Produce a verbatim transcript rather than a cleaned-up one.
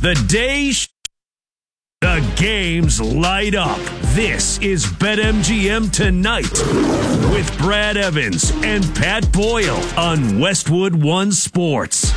The day sh- the games light up. This is BetMGM Tonight with Brad Evans and Pat Boyle on Westwood One Sports.